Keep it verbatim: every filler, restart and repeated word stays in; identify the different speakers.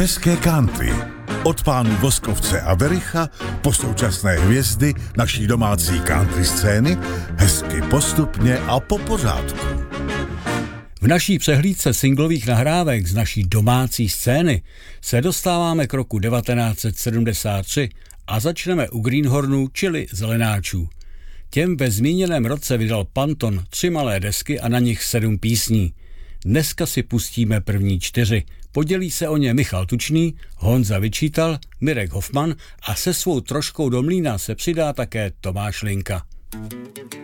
Speaker 1: České country. Od pánů Voskovce a Vericha po současné hvězdy naší domácí country scény hezky postupně a po pořádku.
Speaker 2: V naší přehlídce singlových nahrávek z naší domácí scény se dostáváme k roku devatenáct set sedmdesát tři a začneme u Greenhornů, čili Zelenáčů. Těm ve zmíněném roce vydal Panton tři malé desky a na nich sedm písní. Dneska si pustíme první čtyři. Podělí se o ně Michal Tučný, Honza Vyčítal, Mirek Hofman a se svou troškou do mlýna se přidá také Tomáš Linka.